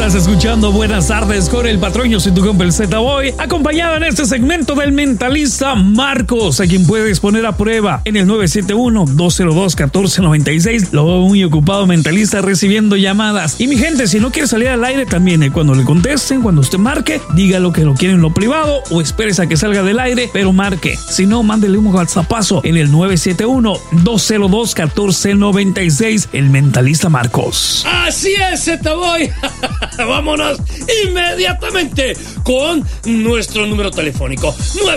Estás escuchando Buenas Tardes con el Patrón. Yo soy tu compa el Z-Boy, acompañado en este segmento del mentalista Marcos, a quien puedes poner a prueba en el 971-202-1496. Lo veo muy ocupado, mentalista, recibiendo llamadas. Y mi gente, si no quiere salir al aire también, cuando le contesten, cuando usted marque, dígalo que lo quiere en lo privado o espérese a que salga del aire, pero marque. Si no, mándele un WhatsAppazo en el 971-202-1496. El mentalista Marcos. Así es, Z-Boy. Vámonos inmediatamente con nuestro número telefónico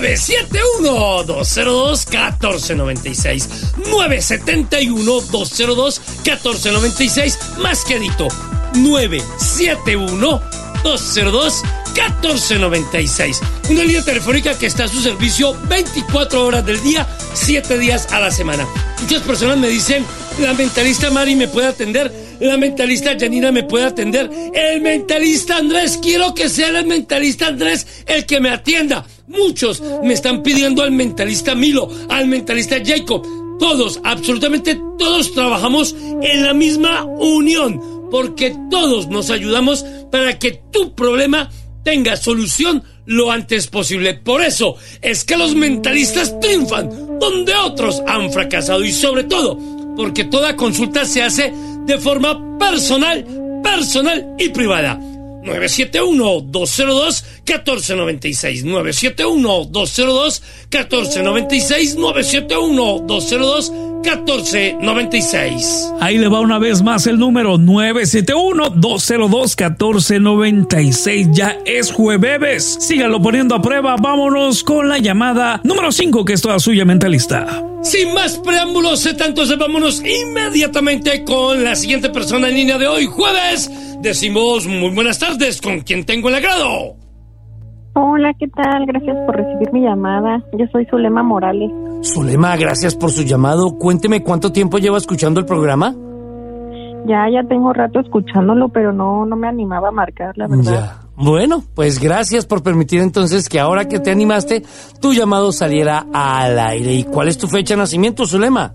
971-202-1496 971-202-1496, más quedito 971-202-1496. Una línea telefónica que está a su servicio 24 horas del día, 7 días a la semana. Muchas personas me dicen: la mentalista Mari me puede atender, la mentalista Janina me puede atender, el mentalista Andrés, quiero que sea el mentalista Andrés el que me atienda. Muchos me están pidiendo al mentalista Milo, al mentalista Jacob. Todos, absolutamente todos trabajamos en la misma unión, porque todos nos ayudamos para que tu problema tenga solución lo antes posible. Por eso es que los mentalistas triunfan donde otros han fracasado, y sobre todo porque toda consulta se hace de forma personal y privada. 971-202-1496 971-202-1496 971-202-1496. Ahí le va una vez más el número 971-202-1496. Ya es jueves. Sígalo poniendo a prueba. Vámonos con la llamada número 5, que es toda suya, mentalista. Sin más preámbulos, entonces vámonos inmediatamente con la siguiente persona en línea de hoy, jueves. Decimos muy buenas tardes, ¿con quién tengo el agrado? Hola, ¿qué tal? Gracias por recibir mi llamada. Yo soy Zulema Morales. Zulema, gracias por su llamado. Cuénteme, ¿cuánto tiempo lleva escuchando el programa? Ya tengo rato escuchándolo, pero no me animaba a marcar, la verdad. Ya. Bueno, pues gracias por permitir entonces que ahora que te animaste, tu llamado saliera al aire. ¿Y cuál es tu fecha de nacimiento, Zulema?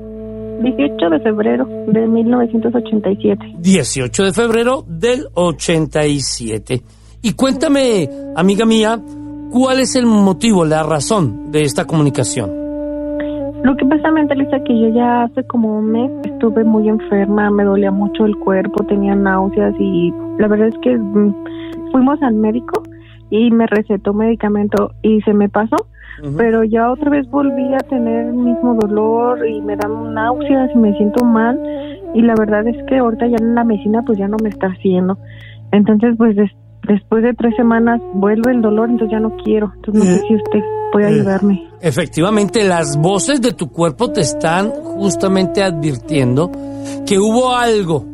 18 de febrero de 1987. 18 de febrero del 87. Y cuéntame, amiga mía, ¿cuál es el motivo, la razón de esta comunicación? Lo que pasa, mentalista, que yo ya hace como un mes estuve muy enferma, me dolía mucho el cuerpo, tenía náuseas, y la verdad es que fuimos al médico y me recetó medicamento y se me pasó. Pero ya otra vez volví a tener el mismo dolor y me dan náuseas y me siento mal, y la verdad es que ahorita ya la medicina pues ya no me está haciendo. Entonces pues después de 3 semanas vuelve el dolor, entonces ya no quiero. Entonces no sé si usted puede ayudarme. Efectivamente, las voces de tu cuerpo te están justamente advirtiendo que hubo algo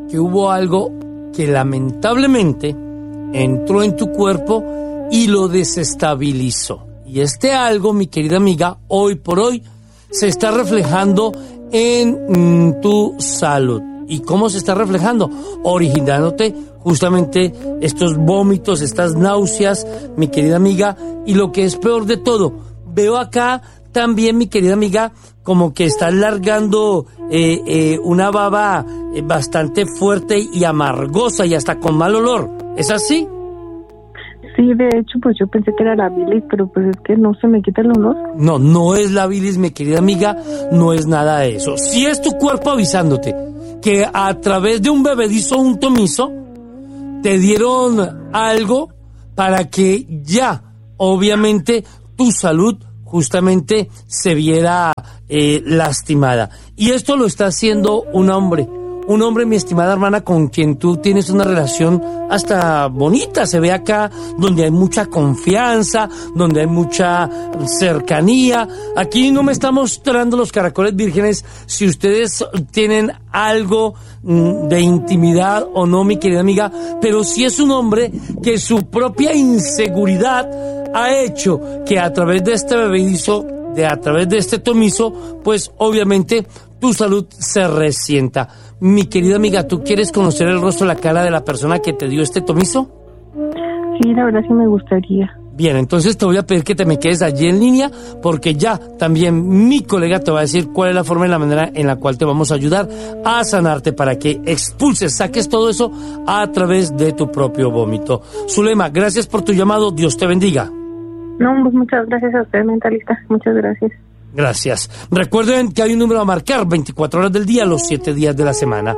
que lamentablemente entró en tu cuerpo y lo desestabilizó. Y este algo, mi querida amiga, hoy por hoy se está reflejando en tu salud. ¿Y cómo se está reflejando? Originándote justamente estos vómitos, estas náuseas, mi querida amiga. Y lo que es peor de todo, veo acá también, mi querida amiga, como que estás largando una baba bastante fuerte y amargosa y hasta con mal olor. ¿Es así? Sí, de hecho, pues yo pensé que era la bilis, pero pues es que no se me quita el olor. No es la bilis, mi querida amiga, no es nada de eso. Sí es tu cuerpo avisándote que a través de un bebedizo o un tomizo te dieron algo para que ya, obviamente, tu salud justamente se viera lastimada. Y esto lo está haciendo un hombre, mi estimada hermana, con quien tú tienes una relación hasta bonita. Se ve acá donde hay mucha confianza, donde hay mucha cercanía. Aquí no me está mostrando los caracoles vírgenes si ustedes tienen algo de intimidad o no, mi querida amiga, pero sí es un hombre que su propia inseguridad ha hecho que a través de este bebedizo, a través de este tomizo, pues obviamente tu salud se resienta. Mi querida amiga, ¿tú quieres conocer el rostro, la cara de la persona que te dio este tomizo? Sí, la verdad sí me gustaría. Bien, entonces te voy a pedir que te me quedes allí en línea porque ya también mi colega te va a decir cuál es la forma y la manera en la cual te vamos a ayudar a sanarte para que expulses, saques todo eso a través de tu propio vómito. Zulema, gracias por tu llamado. Dios te bendiga. No, pues muchas gracias a usted, mentalista. Muchas gracias. Gracias. Recuerden que hay un número a marcar 24 horas del día, los 7 días de la semana.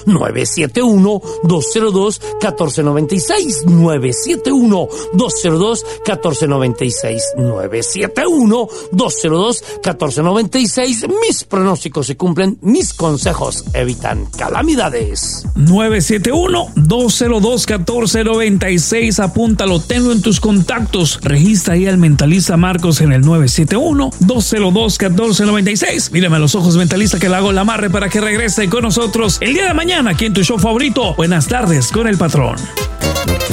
971-202-1496. 971-202-1496. 971-202-1496. Mis pronósticos se cumplen, mis consejos evitan calamidades. 971-202-1496. Apúntalo, tenlo en tus contactos. Registra ahí al mentalista Marcos en el 971-202-1496. Mírame a los ojos, mentalista, que le hago el amarre para que regrese con nosotros el día de mañana aquí en tu show favorito. Buenas tardes con el patrón.